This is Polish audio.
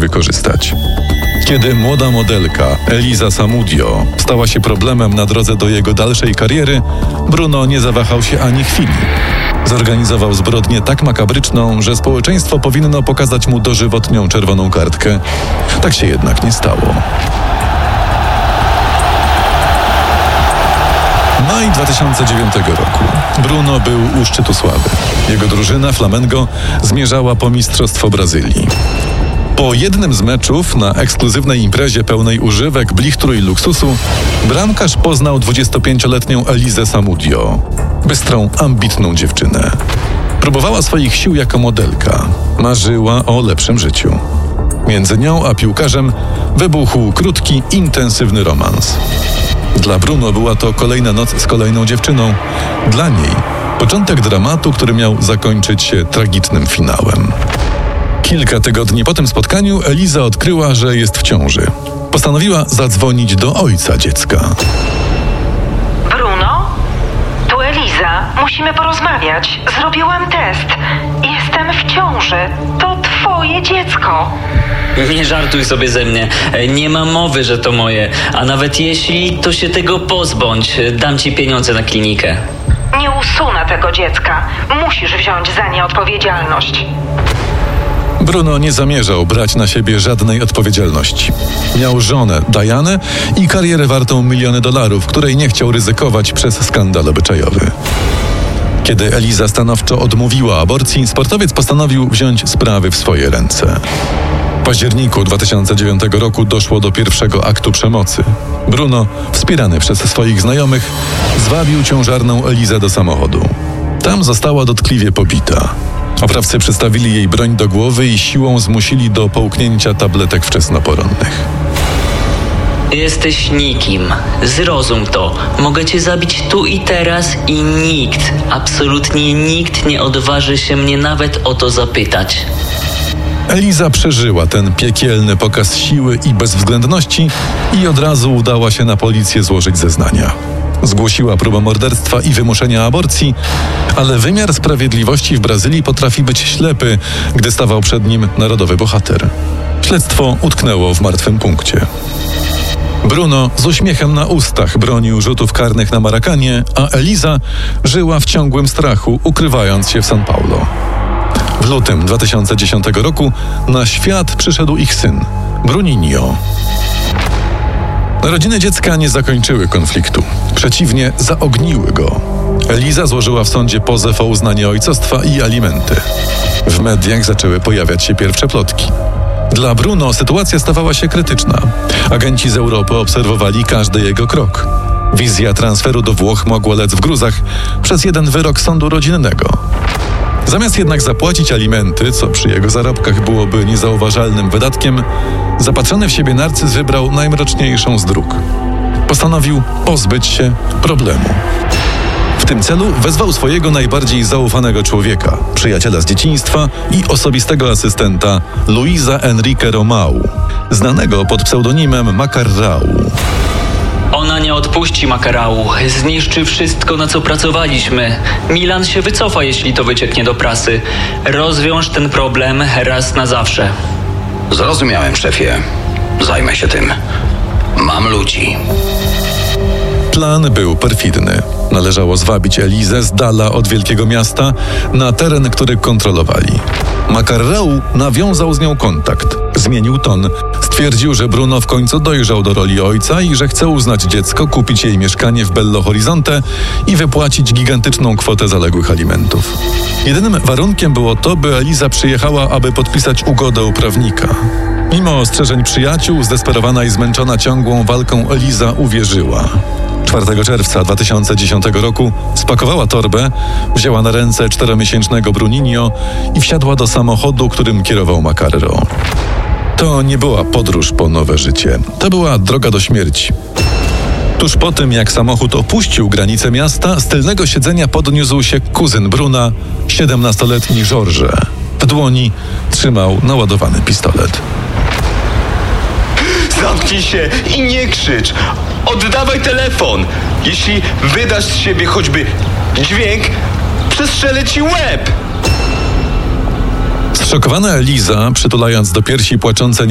wykorzystać. Kiedy młoda modelka Elisa Samudio stała się problemem na drodze do jego dalszej kariery, Bruno nie zawahał się ani chwili. Zorganizował zbrodnię tak makabryczną, że społeczeństwo powinno pokazać mu dożywotnią czerwoną kartkę. Tak się jednak nie stało. Maj 2009 roku. Bruno był u szczytu sławy. Jego drużyna Flamengo zmierzała po mistrzostwo Brazylii. Po jednym z meczów na ekskluzywnej imprezie pełnej używek, blichtru i luksusu bramkarz poznał 25-letnią Elisę Samudio. Bystrą, ambitną dziewczynę. Próbowała swoich sił jako modelka. Marzyła o lepszym życiu. Między nią a piłkarzem wybuchł krótki, intensywny romans. Dla Bruno była to kolejna noc z kolejną dziewczyną. Dla niej początek dramatu, który miał zakończyć się tragicznym finałem. Kilka tygodni po tym spotkaniu Elisa odkryła, że jest w ciąży. Postanowiła zadzwonić do ojca dziecka. Bruno? Tu Eliza. Musimy porozmawiać. Zrobiłam test. Jestem w ciąży. To twoje dziecko. Nie żartuj sobie ze mnie. Nie ma mowy, że to moje. A nawet jeśli, to się tego pozbądź. Dam ci pieniądze na klinikę. Nie usunę tego dziecka. Musisz wziąć za nie odpowiedzialność. Bruno nie zamierzał brać na siebie żadnej odpowiedzialności. Miał żonę, Dianę, i karierę wartą miliony dolarów, której nie chciał ryzykować przez skandal obyczajowy. Kiedy Elisa stanowczo odmówiła aborcji, sportowiec postanowił wziąć sprawy w swoje ręce. W październiku 2009 roku doszło do pierwszego aktu przemocy. Bruno, wspierany przez swoich znajomych, zwabił ciążarną Elisę do samochodu. Tam została dotkliwie pobita. Oprawcy przystawili jej broń do głowy i siłą zmusili do połknięcia tabletek wczesnoporonnych. Jesteś nikim. Zrozum to. Mogę cię zabić tu i teraz i nikt, absolutnie nikt nie odważy się mnie nawet o to zapytać. Elisa przeżyła ten piekielny pokaz siły i bezwzględności i od razu udała się na policję złożyć zeznania. Zgłosiła próbę morderstwa i wymuszenia aborcji, ale wymiar sprawiedliwości w Brazylii potrafi być ślepy, gdy stawał przed nim narodowy bohater. Śledztwo utknęło w martwym punkcie. Bruno z uśmiechem na ustach bronił rzutów karnych na Marakanie, a Elisa żyła w ciągłym strachu, ukrywając się w São Paulo. W lutym 2010 roku na świat przyszedł ich syn, Bruninho. Narodziny dziecka nie zakończyły konfliktu. Przeciwnie, zaogniły go. Elisa złożyła w sądzie pozew o uznanie ojcostwa i alimenty. W mediach zaczęły pojawiać się pierwsze plotki. Dla Bruno sytuacja stawała się krytyczna. Agenci z Europy obserwowali każdy jego krok. Wizja transferu do Włoch mogła lec w gruzach przez jeden wyrok sądu rodzinnego. Zamiast jednak zapłacić alimenty, co przy jego zarobkach byłoby niezauważalnym wydatkiem, zapatrzony w siebie narcyz wybrał najmroczniejszą z dróg. Postanowił pozbyć się problemu. W tym celu wezwał swojego najbardziej zaufanego człowieka, przyjaciela z dzieciństwa i osobistego asystenta Luisa Henrique Romão, znanego pod pseudonimem Macarrão. Ona nie odpuści Macarrão. Zniszczy wszystko, na co pracowaliśmy. Milan się wycofa, jeśli to wycieknie do prasy. Rozwiąż ten problem raz na zawsze. Zrozumiałem, szefie. Zajmę się tym. Mam ludzi. Plan był perfidny. Należało zwabić Elisę z dala od wielkiego miasta na teren, który kontrolowali. Macarrão nawiązał z nią kontakt. Zmienił ton. Stwierdził, że Bruno w końcu dojrzał do roli ojca i że chce uznać dziecko, kupić jej mieszkanie w Belo Horizonte i wypłacić gigantyczną kwotę zaległych alimentów. Jedynym warunkiem było to, by Elisa przyjechała, aby podpisać ugodę u prawnika. Mimo ostrzeżeń przyjaciół, zdesperowana i zmęczona ciągłą walką, Elisa uwierzyła. 4 czerwca 2010 roku spakowała torbę, wzięła na ręce 4-miesięcznego Bruninho i wsiadła do samochodu, którym kierował Macarrão. To nie była podróż po nowe życie. To była droga do śmierci. Tuż po tym, jak samochód opuścił granice miasta, z tylnego siedzenia podniósł się kuzyn Bruna, 17-letni Jorge. W dłoni trzymał naładowany pistolet. Zamknij się i nie krzycz! Oddawaj telefon! Jeśli wydasz z siebie choćby dźwięk, przestrzelę ci łeb! Zszokowana Elisa, przytulając do piersi płaczące